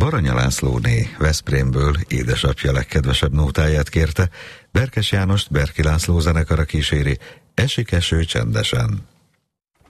Baranya Lászlóné Veszprémből édesapja legkedvesebb nótáját kérte, Berkes Jánost Berki László zenekara kíséri, Esik eső csendesen.